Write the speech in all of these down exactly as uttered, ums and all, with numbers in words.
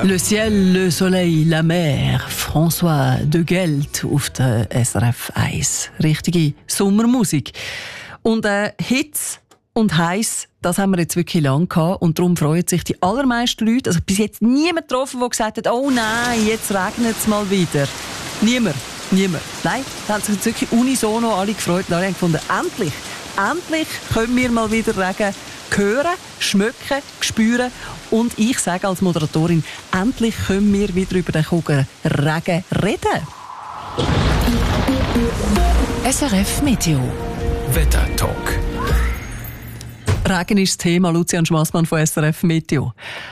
Le ciel, le soleil, la mer. François de Gelt auf der S R F eins. Richtige Sommermusik. Und äh, Hitze und heiß, das haben wir jetzt wirklich lang gehabt. Und darum freuen sich die allermeisten Leute. Also bis jetzt niemand getroffen, der gesagt hat, oh nein, jetzt regnet es mal wieder. Niemand. Niemand. Nein, da haben sich jetzt wirklich unisono alle gefreut. Und alle haben gefunden, endlich, endlich können wir mal wieder Regen hören, schmecken, spüren. Und ich sage als Moderatorin, endlich können wir wieder über den Kuchen Regen reden. S R F Meteo Wettertalk. Regen ist das Thema. Lucian Schmassmann von S R F Meteo.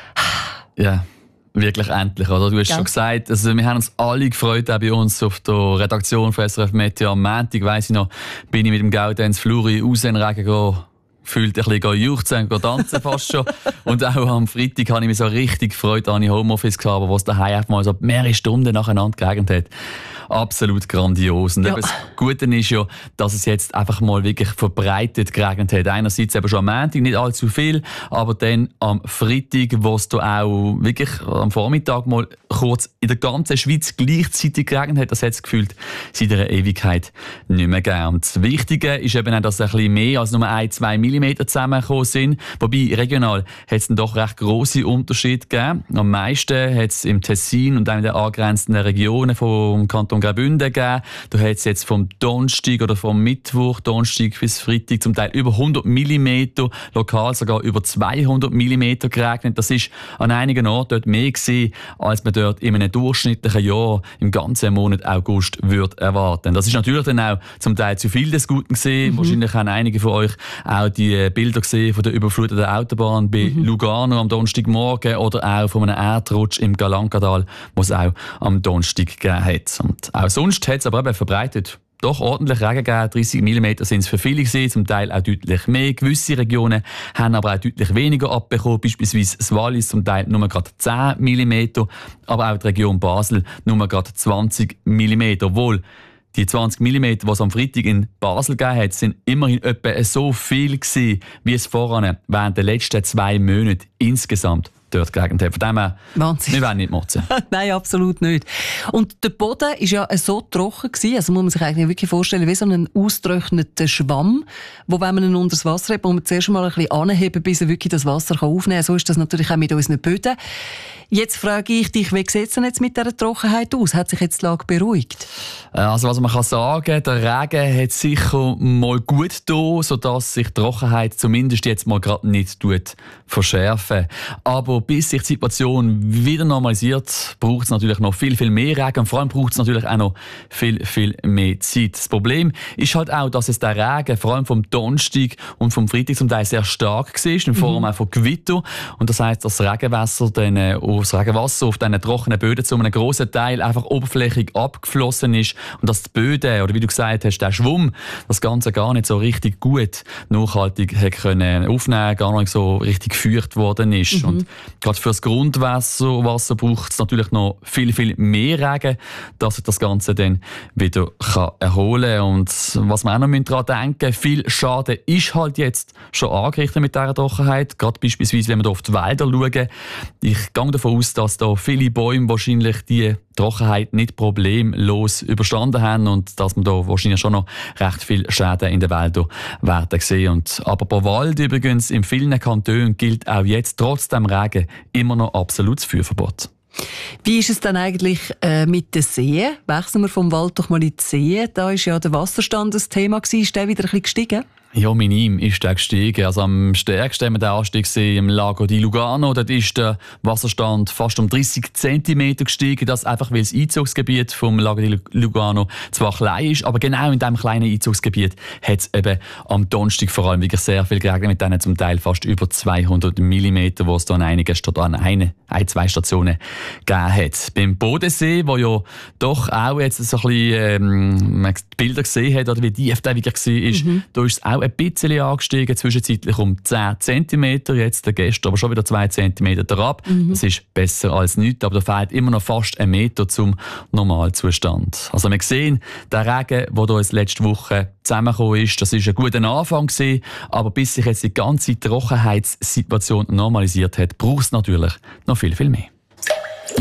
Ja, wirklich endlich, oder? Du hast ja. schon gesagt, also wir haben uns alle gefreut, auch bei uns auf der Redaktion von S R F Meteo. Am Montag, weiss ich noch, bin ich mit dem Gaudenz Fluri raus in den Regen gegangen. Gefühlt ein bisschen juchzen und tanzen fast schon. Und auch am Freitag habe ich mich so richtig gefreut, da ich Homeoffice gehabt, aber was daheim einfach mal so mehrere Stunden nacheinander geregnet hat. Absolut grandios. Und ja. Das Gute ist ja, dass es jetzt einfach mal wirklich verbreitet geregnet hat. Einerseits eben schon am Montag, nicht allzu viel, aber dann am Freitag, wo es da auch wirklich am Vormittag mal kurz in der ganzen Schweiz gleichzeitig geregnet hat, das hat es gefühlt seit einer Ewigkeit nicht mehr gegeben. Und das Wichtige ist eben auch, dass ein bisschen mehr als nur ein, zwei Millimeter zusammengekommen sind. Wobei regional hat es dann doch recht grosse Unterschiede gegeben. Am meisten hat es im Tessin und auch in den angrenzenden Regionen vom Kanton Graubünden gegeben. Da hat es jetzt vom Donnerstag oder vom Mittwoch, Donnerstag bis Freitag zum Teil über hundert Millimeter, lokal sogar über zweihundert Millimeter geregnet. Das ist an einigen Orten dort mehr gewesen, als man dort in einem durchschnittlichen Jahr im ganzen Monat August würde erwarten. Das ist natürlich dann auch zum Teil zu viel des Guten gewesen. Mhm. Wahrscheinlich haben einige von euch auch die Bilder gesehen von der überfluteten Autobahn bei mhm. Lugano am Donnerstagmorgen oder auch von einem Erdrutsch im Galankadal, was es auch am Donnerstag gegeben hat. Und auch sonst hat es aber eben verbreitet doch ordentlich Regen gegeben. dreissig Millimeter sind es für viele gewesen, zum Teil auch deutlich mehr. Gewisse Regionen haben aber auch deutlich weniger abbekommen, beispielsweise das Wallis zum Teil nur gerade zehn Millimeter, aber auch die Region Basel nur gerade zwanzig Millimeter. Obwohl die zwanzig Millimeter, die es am Freitag in Basel gegeben hat, sind immerhin etwa so viel gewesen, wie es voran während der letzten zwei Monate insgesamt dort geregnet hat. Von dem her, Wahnsinn. Wir wollen nicht motzen. Nein, absolut nicht. Und der Boden war ja so trocken gewesen, also muss man sich eigentlich wirklich vorstellen, wie so ein ausgetrockneter Schwamm, wo, wenn man ihn unter das Wasser hat, muss man zuerst mal ein bisschen anheben, bis er wirklich das Wasser aufnehmen kann. So ist das natürlich auch mit unseren Böden. Jetzt frage ich dich, wie sieht es denn jetzt mit dieser Trockenheit aus? Hat sich jetzt die Lage beruhigt? Also was man kann sagen, der Regen hat sicher mal gut getan, sodass sich die Trockenheit zumindest jetzt mal gerade nicht tut verschärfen. Aber bis sich die Situation wieder normalisiert, braucht es natürlich noch viel, viel mehr Regen. Und vor allem braucht es natürlich auch noch viel, viel mehr Zeit. Das Problem ist halt auch, dass es der Regen vor allem vom Donnerstag und vom Freitag zum Teil sehr stark war, in Form mhm. auch von Gewitter. Und das heisst, dass das Regenwasser dann, äh, das Regenwasser auf diesen trockenen Böden zu einem grossen Teil einfach oberflächlich abgeflossen ist und dass die Böden, oder wie du gesagt hast, der Schwumm, das Ganze gar nicht so richtig gut nachhaltig hat können aufnehmen, gar nicht so richtig gefeuert worden ist. Mhm. Und gerade für das Grundwasser Wasser braucht es natürlich noch viel, viel mehr Regen, dass sich das Ganze dann wieder kann erholen kann. Und was wir auch noch daran denken, viel Schaden ist halt jetzt schon angerichtet mit dieser Trockenheit. Gerade beispielsweise, wenn wir hier auf die Wälder schauen. Ich gehe davon aus, dass da viele Bäume wahrscheinlich die Trockenheit nicht problemlos überstanden haben und dass wir da wahrscheinlich schon noch recht viel Schäden in den Wäldern werden sehen. Und aber bei Wald übrigens in vielen Kantonen gilt auch jetzt trotz dem Regen immer noch absolutes Feuerverbot. Wie ist es dann eigentlich äh, mit den Seen? Wechseln wir vom Wald doch mal in die Seen. Da ist ja der Wasserstand das Thema gewesen. Ist der wieder ein bisschen gestiegen? Ja, minim ist der gestiegen. Also am stärksten haben wir den Anstieg gesehen im Lago di Lugano. Dort ist der Wasserstand fast um dreissig Zentimeter gestiegen. Das einfach, weil das Einzugsgebiet vom Lago di Lugano zwar klein ist, aber genau in diesem kleinen Einzugsgebiet hat es eben am Donnerstag vor allem wirklich sehr viel geregnet, mit denen zum Teil fast über zweihundert Millimeter, wo es da an einigen an eine, ein, zwei Stationen gegeben hat. Beim Bodensee, wo ja doch auch jetzt so ein bisschen ähm, man die Bilder gesehen hat, oder wie tief der wirklich war, mhm. da ist es auch ein bisschen angestiegen, zwischenzeitlich um zehn Zentimeter, jetzt gestern aber schon wieder zwei Zentimeter herab. Mhm. Das ist besser als nichts, aber da fehlt immer noch fast ein Meter zum Normalzustand. Also wir sehen, der Regen, der uns letzte Woche zusammengekommen ist, das ist ein guter Anfang gewesen, aber bis sich jetzt die ganze Trockenheitssituation normalisiert hat, braucht es natürlich noch viel, viel mehr.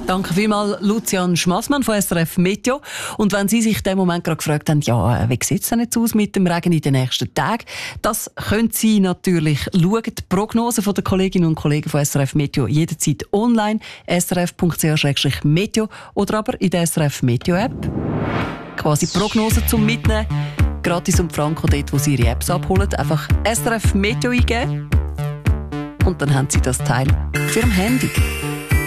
Danke vielmals, Lucian Schmassmann von S R F Meteo. Und wenn Sie sich in dem Moment gerade gefragt haben, ja, wie sieht es denn jetzt aus mit dem Regen in den nächsten Tagen? Das können Sie natürlich schauen. Die Prognosen der Kolleginnen und Kollegen von S R F Meteo jederzeit online, s r f punkt c h slash meteo oder aber in der S R F Meteo App. Quasi Prognosen zum Mitnehmen. Gratis und franko dort, wo Sie Ihre Apps abholen. Einfach S R F Meteo eingeben. Und dann haben Sie das Teil auf Ihrem Handy.